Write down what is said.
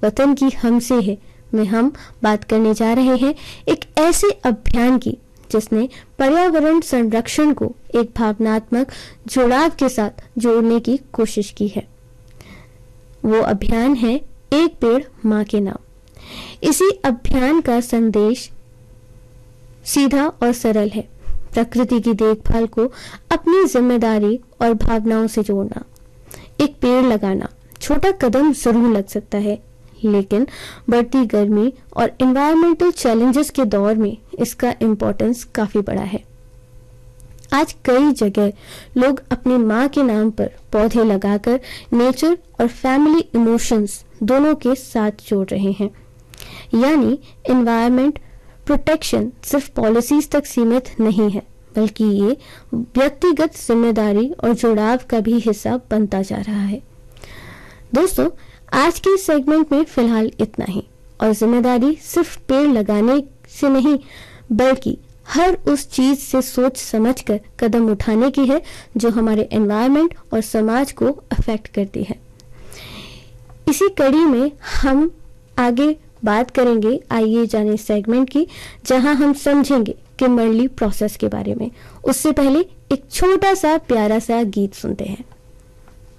वतन की हमसे है में हम बात करने जा रहे हैं एक ऐसे अभियान की जिसने पर्यावरण संरक्षण को एक भावनात्मक जुड़ाव के साथ जोड़ने की कोशिश की है। वो अभियान है एक पेड़ मां के नाम। इसी अभियान का संदेश सीधा और सरल है, प्रकृति की देखभाल को अपनी जिम्मेदारी और भावनाओं से जोड़ना। एक पेड़ लगाना छोटा कदम जरूर लग सकता है, लेकिन बढ़ती गर्मी और एनवायरमेंटल चैलेंजेस के दौर में इसका इम्पोर्टेंस काफी बड़ा है। आज कई जगह लोग अपनी माँ के नाम पर पौधे लगाकर नेचर और फैमिली इमोशंस दोनों के साथ जोड़ रहे हैं। यानी एनवायरमेंट प्रोटेक्शन सिर्फ पॉलिसीज तक सीमित नहीं है, बल्कि ये व्यक्तिगत जिम्मेदारी और जुड़ाव का भी हिस्सा बनता जा रहा है। दोस्तों, आज के सेगमेंट में फिलहाल इतना ही। और जिम्मेदारी सिर्फ पेड़ लगाने से नहीं, बल्कि हर उस चीज से सोच समझकर कदम उठाने की है जो हमारे एनवायरनमेंट और समाज को अफेक्ट करती है। इसी कड़ी में हम आगे बात करेंगे आइए जाने सेगमेंट की, जहां हम समझेंगे किमबरली प्रोसेस के बारे में। उससे पहले एक छोटा सा प्यारा सा गीत सुनते हैं।